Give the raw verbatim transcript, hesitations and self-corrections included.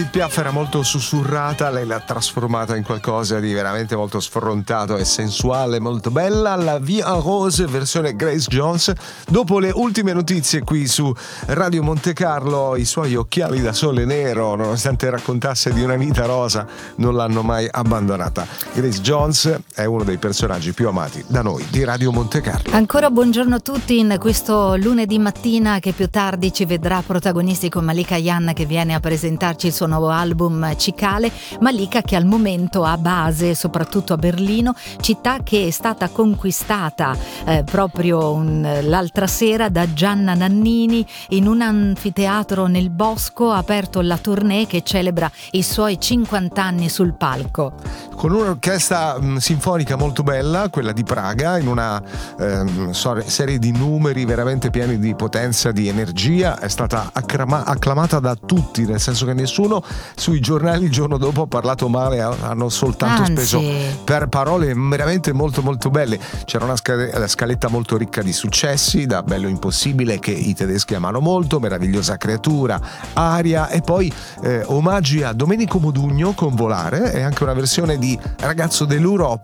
Edith Piaf era molto sussurrata, lei l'ha trasformata in qualcosa di veramente molto sfrontato e sensuale, molto bella. La Vie en Rose versione Grace Jones. Dopo le ultime notizie qui su Radio Monte Carlo, i suoi occhiali da sole nero, nonostante raccontasse di una vita rosa, non l'hanno mai abbandonata. Grace Jones è uno dei personaggi più amati da noi di Radio Monte Carlo. Ancora buongiorno a tutti in questo lunedì mattina che più tardi ci vedrà protagonisti con Malika Yan, che viene a presentarci il suo nuovo album Cicale. Malika che al momento ha base soprattutto a Berlino, città che è stata conquistata eh, proprio un, l'altra sera da Gianna Nannini in un anfiteatro nel bosco. Ha aperto la tournée che celebra i suoi cinquanta anni sul palco. Con un'orchestra mh, sinfonica molto bella, quella di Praga, in una ehm, serie di numeri veramente pieni di potenza, di energia. È stata acclama- acclamata da tutti, nel senso che nessuno sui giornali il giorno dopo ha parlato male, hanno soltanto Anzi. speso per parole veramente molto molto belle. C'era una scal- scaletta molto ricca di successi, da Bello Impossibile, che i tedeschi amano molto, Meravigliosa Creatura, Aria, e poi eh, omaggi a Domenico Modugno con Volare, e anche una versione di Ragazzo dell'Europa